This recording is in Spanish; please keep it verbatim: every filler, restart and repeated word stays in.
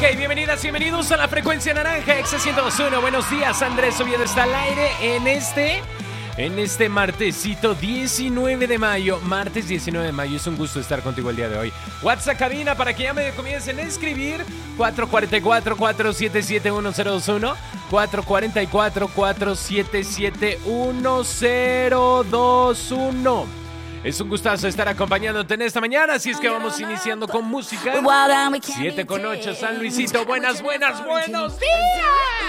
Ok, bienvenidas, bienvenidos a la frecuencia naranja, Exa ciento dos punto uno. Buenos días, Andrés Oviedo está al aire en este, en este martesito diecinueve de mayo. Martes diecinueve de mayo, es un gusto estar contigo el día de hoy. WhatsApp cabina para que ya me comiencen a escribir. cuatro cuatro cuatro, cuatro siete siete, uno cero dos uno. cuatro cuatro cuatro, cuatro siete siete, uno cero dos uno. Es un gustazo estar acompañándote en esta mañana, así es que vamos iniciando con música. siete con ocho, San Luisito. Buenas, buenas, buenos días.